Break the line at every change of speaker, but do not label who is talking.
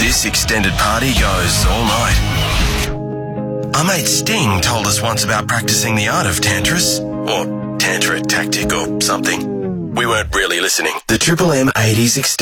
this extended party goes all night. Our mate Sting told us once about practicing the art of tantras, or tantra tactic or something. We weren't really listening. The Triple M 80s extended